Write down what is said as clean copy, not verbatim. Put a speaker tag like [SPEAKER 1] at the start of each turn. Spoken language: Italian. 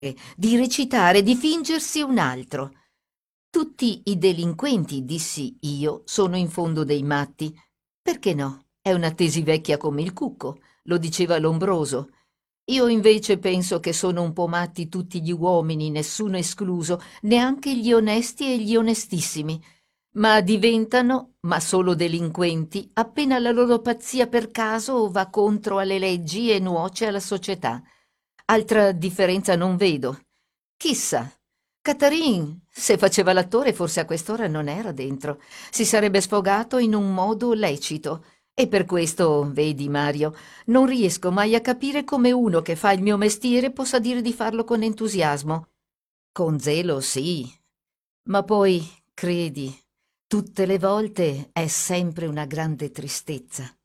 [SPEAKER 1] di recitare, di fingersi un altro. Tutti i delinquenti, dissi io, sono in fondo dei matti. Perché no? È una tesi vecchia come il cucco, lo diceva Lombroso. Io invece penso che sono un po' matti tutti gli uomini, nessuno escluso, neanche gli onesti e gli onestissimi. Ma diventano, ma solo delinquenti, appena la loro pazzia per caso va contro alle leggi e nuoce alla società. Altra differenza non vedo. Chissà, Catarin, se faceva l'attore, forse a quest'ora non era dentro. Si sarebbe sfogato in un modo lecito. E per questo, vedi, Mario, non riesco mai a capire come uno che fa il mio mestiere possa dire di farlo con entusiasmo. Con zelo, sì, ma poi, credi, tutte le volte è sempre una grande tristezza.